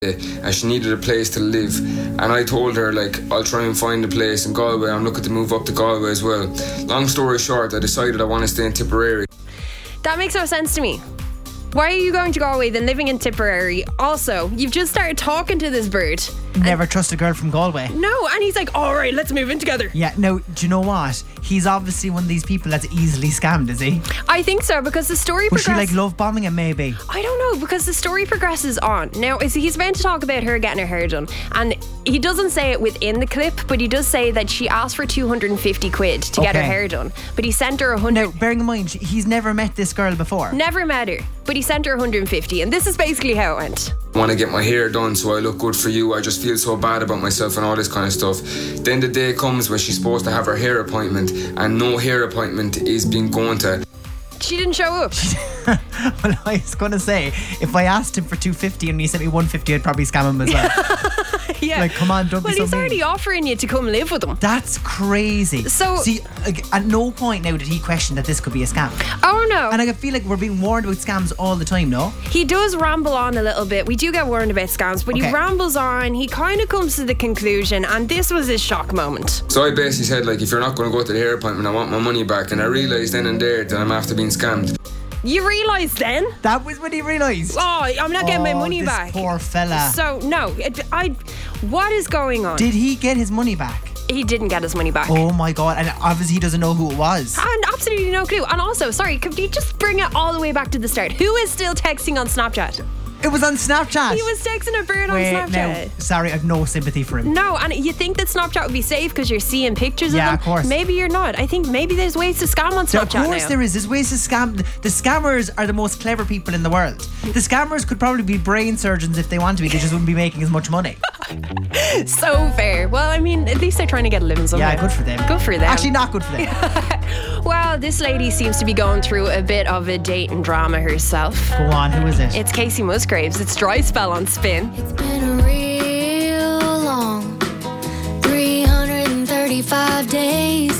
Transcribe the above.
and she needed a place to live, and I told her like I'll try and find a place in Galway. I'm looking to move up to Galway as well. Long story short, I decided I want to stay in Tipperary. That makes no sense to me. Why are you going to Galway then living in Tipperary? Also, you've just started talking to this bird. Never trust a girl from Galway. No, and he's like, all right, let's move in together. Yeah, no, do you know what? He's obviously one of these people that's easily scammed, is he? I think so, because the story Was progresses. she like love bombing him, maybe? I don't know, because the story progresses on. Now, he's meant to talk about her getting her hair done, and he doesn't say it within the clip, but he does say that she asked for 250 quid to get her hair done, but he sent her 100. Now, bearing in mind, he's never met this girl before. Never met her, but he sent her 150, and this is basically how it went. I want to get my hair done so I look good for you. I just feel so bad about myself and all this kind of stuff. Then the day comes where she's supposed to have her hair appointment, and no hair appointment is being going to. She didn't show up. Well, I was going to say, if I asked him for 250 and he sent me 150, I'd probably scam him as well. Yeah. Like, come on, don't well, be so he's mean. already offering you to come live with him. That's crazy. So- see, like, at no point now did he question that this could be a scam. Oh no. And I feel like we're being warned about scams all the time, no? He does ramble on a little bit. We do get warned about scams, but he Okay. rambles on. He kind of comes to the conclusion, and this was his shock moment. So I basically said like, if you're not going to go to the hair appointment, I want my money back. And I realised then and there that I'm after being scammed. You realise then? That was when he realised. Oh, I'm not getting my money this back. Poor fella. So no, what is going on? Did he get his money back? He didn't get his money back. Oh my god, and obviously he doesn't know who it was. And absolutely no clue. And also, sorry, could you just bring it all the way back to the start? Who is still texting on Snapchat? It was on Snapchat. He was texting a bird Wait, on Snapchat. now, sorry, I've no sympathy for him. No, and you think that Snapchat would be safe because you're seeing pictures Yeah, of them? of course. Maybe you're not. I think maybe there's ways to scam on Snapchat Of course now. there is. There's ways to scam. The scammers are the most clever people in the world. The scammers could probably be brain surgeons if they want to be. They just wouldn't be making as much money. So fair. Well, I mean, at least they're trying to get a living somewhere. Yeah, good for them. Good for them. Actually, not good for them. Well, this lady seems to be going through a bit of a dating drama herself. Go on, who is it? It's Casey Musgraves. It's Dry Spell on Spin. It's been a real long 335 days.